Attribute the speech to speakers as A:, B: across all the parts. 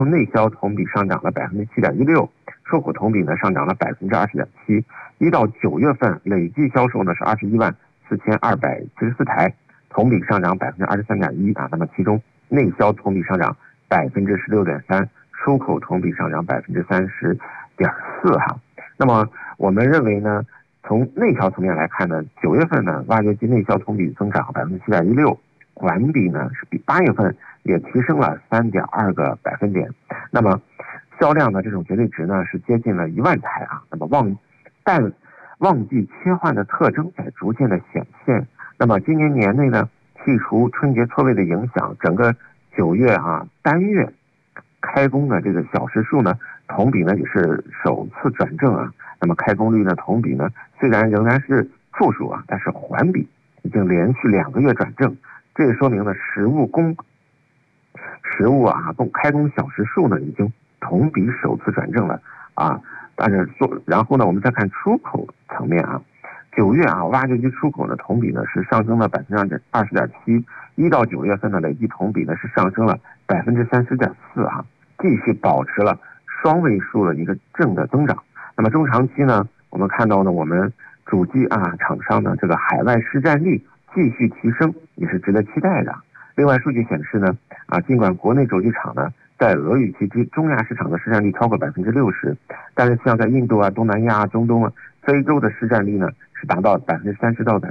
A: 内销同比上涨了7.16%，出口同比呢上涨了20.7%。1到9月份累计销售呢是21.4274台，同比上涨23.1%啊。那么其中内销同比上涨16.3%，出口同比上涨30.4%哈。那么我们认为呢，从内销层面来看呢，9月份呢挖掘机内销同比增长7.16%，环比呢是比8月份也提升了3.2个百分点。那么销量的这种绝对值呢是接近了1万台啊。那么旺季切换的特征在逐渐的显现。那么今年年内呢，剔除春节错位的影响，整个9月啊单月开工的这个小时数呢，同比呢也是首次转正啊。那么开工率呢，同比呢虽然仍然是负数啊，但是环比已经连续2个月转正。这也说明了实物开工小时数呢已经同比首次转正了啊。但是然后呢，我们再看出口层面啊，9月啊挖掘机出口呢同比呢是上升了20.7%， 1到9月份的累计同比呢是上升了30.4%啊，继续保持了双位数的一个正的增长。那么中长期呢，我们看到呢，我们主机厂商的这个海外市占率继续提升，也是值得期待的。另外数据显示呢，尽管国内手机厂呢在俄语区中亚市场的市占率超过60%，但是像在印度东南亚中东非洲的市占率呢是达到30%到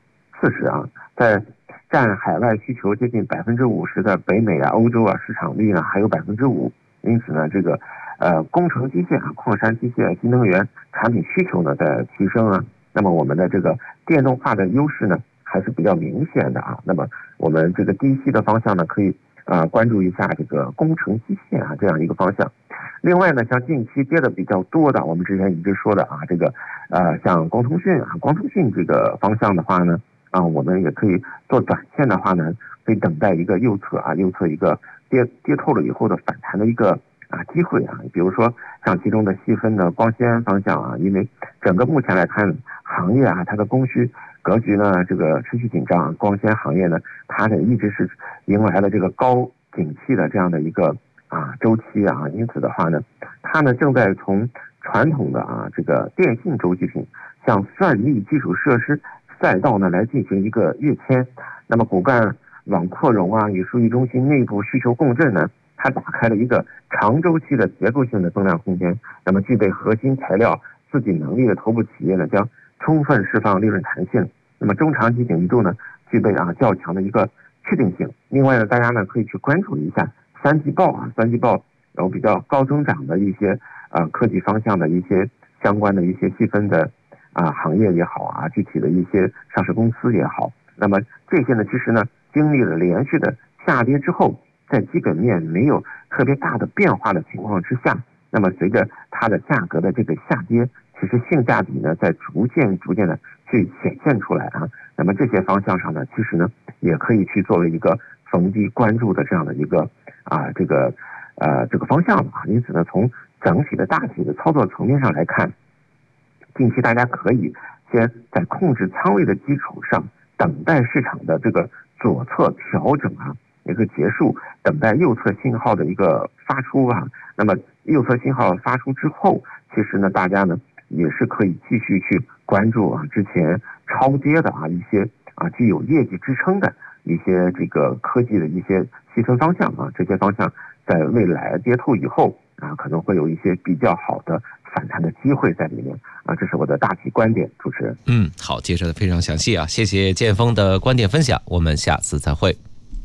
A: 40%啊。在占海外需求接近50%的北美欧洲市场率呢还有5%。因此呢，这个工程机械矿山机械、新能源产品需求呢在提升啊。那么我们的这个电动化的优势呢还是比较明显的啊。那么我们这个低息的方向呢，可以关注一下这个工程机械这样一个方向。另外呢，像近期跌的比较多的，我们之前一直说的这个像光通讯这个方向的话呢，我们也可以做短线的话呢，可以等待一个右侧一个跌透了以后的反弹的一个机会啊。比如说像其中的细分的光纤方向因为整个目前来看行业它的供需格局呢这个持续紧张，光纤行业呢它的一直是迎来了这个高景气的这样的一个周期因此的话呢，它呢正在从传统的这个电信周期品向算力基础设施赛道呢来进行一个跃迁。那么骨干网扩容与数据中心内部需求共振呢，它打开了一个长周期的结构性的增量空间。那么具备核心材料自给能力的头部企业呢，将充分释放利润弹性。那么中长期景气度呢，具备较强的一个确定性。另外呢，大家呢可以去关注一下三季报有比较高增长的一些科技方向的一些相关的一些细分的行业也好具体的一些上市公司也好。那么这些呢，其实呢经历了连续的下跌之后，在基本面没有特别大的变化的情况之下，那么随着它的价格的这个下跌，其实性价比呢在逐渐的去显现出来那么这些方向上呢，其实呢也可以去作为一个逢低关注的这样的一个这个方向因此呢，从整体的大体的操作层面上来看，近期大家可以先在控制仓位的基础上，等待市场的这个左侧调整一个结束，等待右侧信号的一个发出那么右侧信号发出之后，其实呢大家呢也是可以继续去关注之前超跌的一些具有业绩支撑的一些这个科技的一些细分方向这些方向在未来跌透以后可能会有一些比较好的反弹的机会在里面这是我的大体观点。主持人
B: 好，介绍的非常详细谢谢建峰的观点分享，我们下次再会。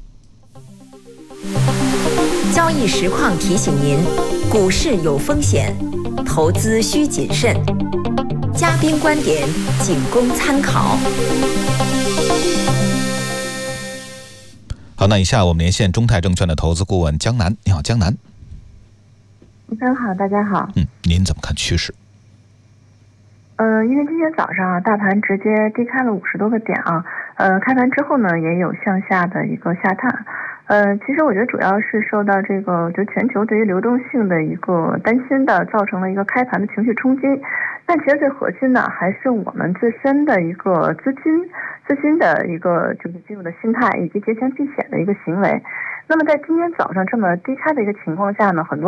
C: 交易实况提醒您，股市有风险，投资需谨慎，嘉宾观点仅供参考。
D: 好，那以下我们连线中泰证券的投资顾问江南。你好，江南。
E: 主持人好，大家好。
D: 您怎么看趋势？
E: 因为今天早上大盘直接低开了50多个点开盘之后呢，也有向下的一个下探。其实我觉得主要是受到这个就全球对于流动性的一个担心的，造成了一个开盘的情绪冲击。但其实最核心的还是我们自身的一个资金的一个就是进入的心态，以及节前避险的一个行为。 那么在今天早上这么低开的一个情况下呢，很多